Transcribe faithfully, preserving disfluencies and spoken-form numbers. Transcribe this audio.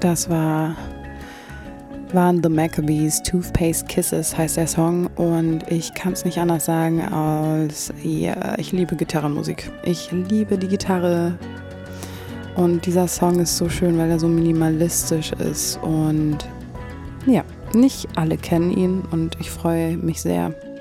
Das war, waren The Maccabees, Toothpaste Kisses heißt der Song und ich kann es nicht anders sagen als, ja, ich liebe Gitarrenmusik. Ich liebe die Gitarre und dieser Song ist so schön, weil er so minimalistisch ist und ja, nicht alle kennen ihn und ich freue mich sehr,